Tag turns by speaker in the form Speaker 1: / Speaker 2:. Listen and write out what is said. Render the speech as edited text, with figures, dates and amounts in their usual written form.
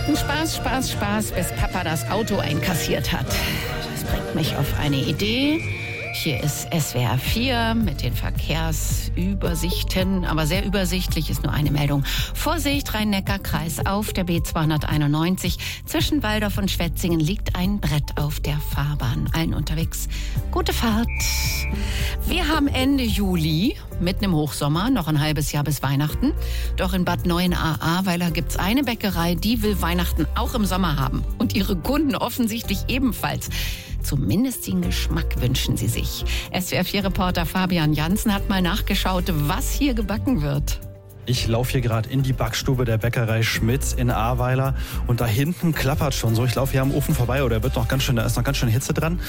Speaker 1: Spaß, bis Papa das Auto einkassiert hat. Das bringt mich auf eine Idee. Hier ist SWR 4 mit den Verkehrsübersichten, aber sehr übersichtlich ist nur eine Meldung. Vorsicht, Rhein-Neckar-Kreis auf der B291. Zwischen Walldorf und Schwetzingen liegt ein Brett auf der Fahrbahn. Allen unterwegs gute Fahrt. Wir haben Ende Juli, mitten im Hochsommer, noch ein halbes Jahr bis Weihnachten. Doch in Bad Neuenahr-Ahrweiler gibt's eine Bäckerei, die will Weihnachten auch im Sommer haben. Und ihre Kunden offensichtlich ebenfalls. Zumindest den Geschmack wünschen sie sich. SWR4-Reporter Fabian Janssen hat mal nachgeschaut, was hier gebacken wird.
Speaker 2: Ich laufe hier gerade in die Backstube der Bäckerei Schmitz in Ahrweiler und da hinten klappert schon so. Ich laufe hier am Ofen vorbei, oder da ist noch ganz schön Hitze dran.